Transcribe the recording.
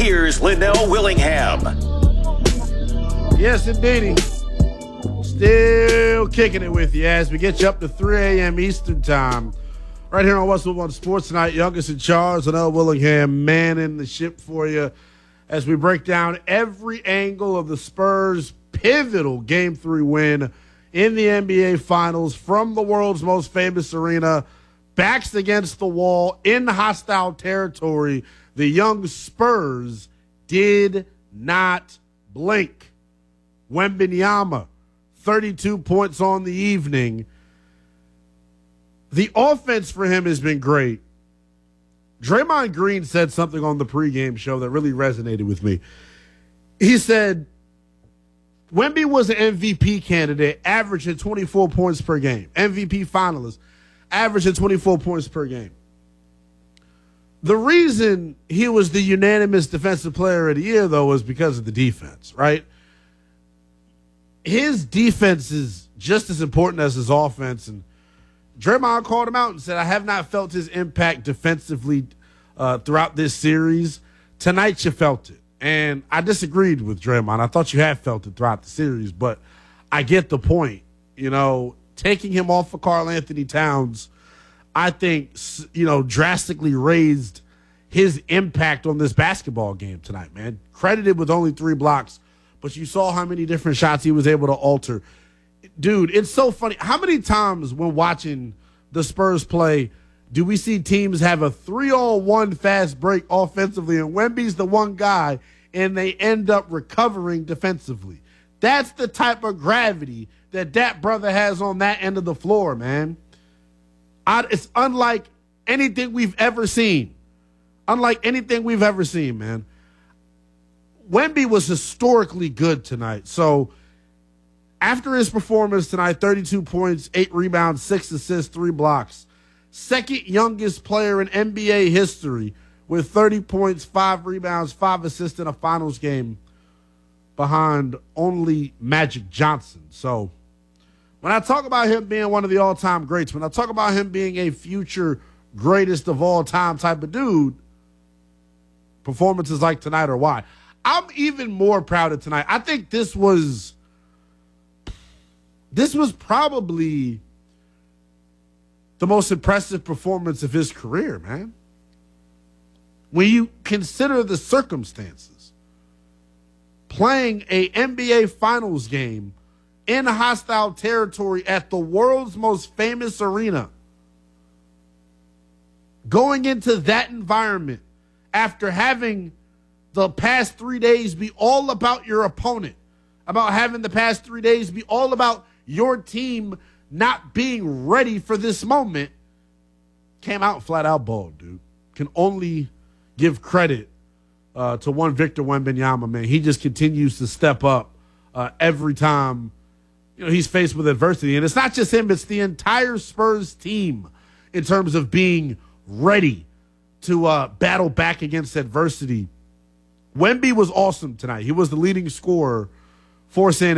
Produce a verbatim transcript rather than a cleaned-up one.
here's Linnell Willingham. Yes, indeedy. Still kicking it with you as we get you up to three a.m. Eastern time. Right here on What's Move on Sports Tonight. Youngest in charge, Linnell Willingham, manning the ship for you as we break down every angle of the Spurs' pivotal Game three win in the N B A Finals from the world's most famous arena, backs against the wall in hostile territory. The young Spurs did not blink. Wembanyama, thirty-two points on the evening. The offense for him has been great. Draymond Green said something on the pregame show that really resonated with me. He said, Wemby was an M V P candidate, averaging twenty-four points per game. M V P finalist, averaging twenty-four points per game. The reason he was the unanimous defensive player of the year, though, was because of the defense, right? His defense is just as important as his offense, and Draymond called him out and said, I have not felt his impact defensively uh, throughout this series. Tonight you felt it. And I disagreed with Draymond. I thought you had felt it throughout the series, but I get the point. You know, taking him off of Karl Anthony Towns, I think, you know, drastically raised his impact on this basketball game tonight, man. Credited with only three blocks, but you saw how many different shots he was able to alter. Dude, it's so funny. How many times when watching the Spurs play do we see teams have a three-on-one fast break offensively, and Wemby's the one guy, and they end up recovering defensively? That's the type of gravity that that brother has on that end of the floor, man. I, it's unlike anything we've ever seen. Unlike anything we've ever seen, man. Wemby was historically good tonight. So after his performance tonight, thirty-two points, eight rebounds, six assists, three blocks. Second youngest player in N B A history with thirty points, five rebounds, five assists in a finals game behind only Magic Johnson. So when I talk about him being one of the all-time greats, when I talk about him being a future greatest of all time type of dude, performances like tonight are why. I'm even more proud of tonight. I think this was this was probably the most impressive performance of his career, man. When you consider the circumstances, playing a N B A Finals game in hostile territory at the world's most famous arena, going into that environment after having the past three days be all about your opponent, about having the past three days be all about your team not being ready for this moment, came out flat out bald, dude. Can only give credit uh, to one Victor Wembanyama, man. He just continues to step up uh, every time, you know, he's faced with adversity. And it's not just him, it's the entire Spurs team in terms of being ready to uh, battle back against adversity. Wemby was awesome tonight. He was the leading scorer for San